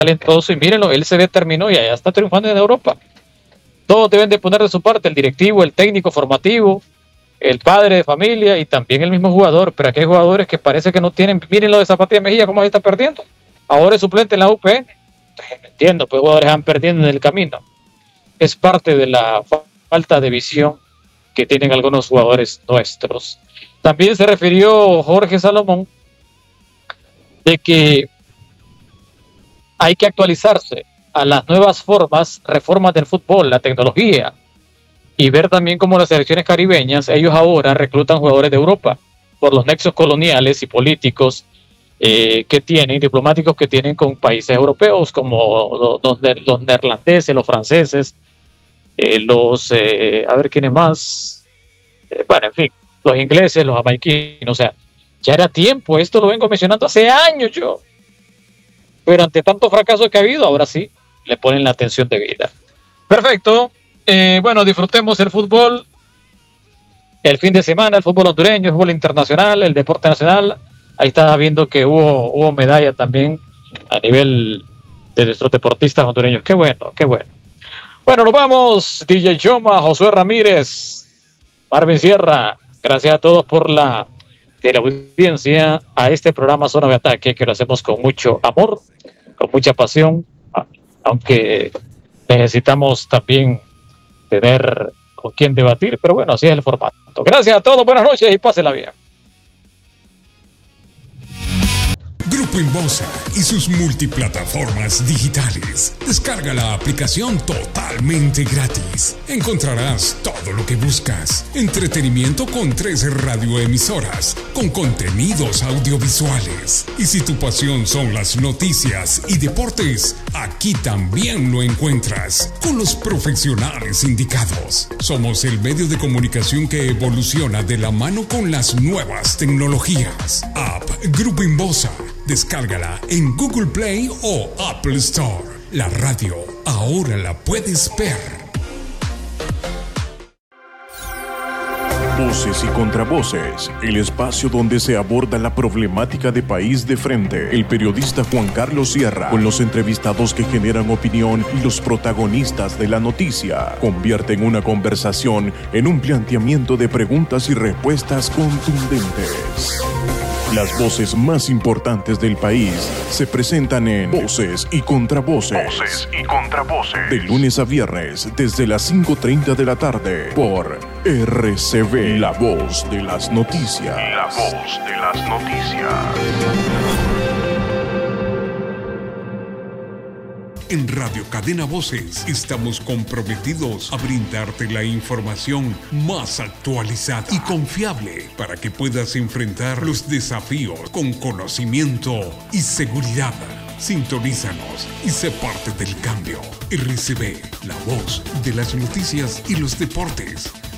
talentoso y mírenlo, él se determinó y allá está triunfando en Europa. Todos deben de poner de su parte, el directivo, el técnico formativo, el padre de familia y también el mismo jugador, pero aquí hay jugadores que parece que no tienen, miren lo de Zapatilla Mejía, cómo se está perdiendo. Ahora es suplente en la UPN. No entiendo, pues jugadores van perdiendo en el camino. Es parte de la falta de visión que tienen algunos jugadores nuestros. También se refirió Jorge Salomón de que hay que actualizarse a las nuevas reformas del fútbol, la tecnología, y ver también cómo las selecciones caribeñas, ellos ahora reclutan jugadores de Europa por los nexos coloniales y políticos que tienen, diplomáticos que tienen con países europeos como los neerlandeses, los franceses, a ver quiénes más, bueno, en fin, los ingleses, los jamaiquinos, o sea, ya era tiempo, esto lo vengo mencionando hace años yo, pero ante tanto fracaso que ha habido, ahora sí, le ponen la atención debida. Perfecto, bueno, disfrutemos el fútbol, el fin de semana, el fútbol hondureño, el fútbol internacional, el deporte nacional. Ahí estaba viendo que hubo medalla también a nivel de nuestros deportistas hondureños. Qué bueno, qué bueno. Bueno, nos vamos. DJ Choma, Josué Ramírez, Marvin Sierra. Gracias a todos por la audiencia a este programa Zona de Ataque, que lo hacemos con mucho amor, con mucha pasión, aunque necesitamos también tener con quién debatir, pero bueno, así es el formato. Gracias a todos, buenas noches y pásenla bien. Grupo Inbosa y sus multiplataformas digitales. Descarga la aplicación totalmente gratis. Encontrarás todo lo que buscas. Entretenimiento con 3 radioemisoras, con contenidos audiovisuales. Y si tu pasión son las noticias y deportes, aquí también lo encuentras, con los profesionales indicados. Somos el medio de comunicación que evoluciona de la mano con las nuevas tecnologías. App Grupo Inbosa. Descárgala en Google Play o Apple Store. La radio ahora la puedes ver. Voces y contravoces, el espacio donde se aborda la problemática de país de frente. El periodista Juan Carlos Sierra, con los entrevistados que generan opinión y los protagonistas de la noticia, convierten una conversación en un planteamiento de preguntas y respuestas contundentes. Las voces más importantes del país se presentan en Voces y Contravoces. Voces y Contravoces. De lunes a viernes, desde las 5:30 de la tarde, por RCV, la voz de las noticias. La voz de las noticias. En Radio Cadena Voces estamos comprometidos a brindarte la información más actualizada y confiable para que puedas enfrentar los desafíos con conocimiento y seguridad. Sintonízanos y sé parte del cambio. RCV, la voz de las noticias y los deportes.